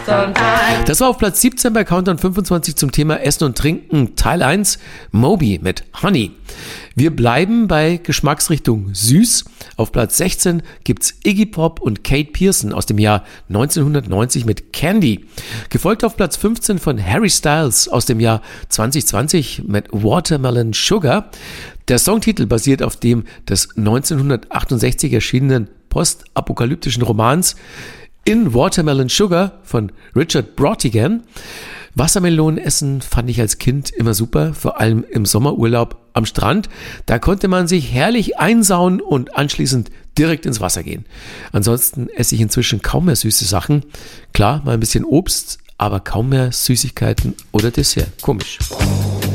Countdown Time. Das war auf Platz 17 bei Countdown 25 zum Thema Essen und Trinken, Teil 1, Moby mit Honey. Wir bleiben bei Geschmacksrichtung süß. Auf Platz 16 gibt's Iggy Pop und Kate Pierson aus dem Jahr 1990 mit Candy. Gefolgt auf Platz 15 von Harry Styles aus dem Jahr 2020 mit Watermelon Sugar. Der Songtitel basiert auf dem des 1968 erschienenen postapokalyptischen Romans In Watermelon Sugar von Richard Brautigan. Wassermelonen essen fand ich als Kind immer super, vor allem im Sommerurlaub am Strand. Da konnte man sich herrlich einsauen und anschließend direkt ins Wasser gehen. Ansonsten esse ich inzwischen kaum mehr süße Sachen. Klar, mal ein bisschen Obst, aber kaum mehr Süßigkeiten oder Dessert. Komisch.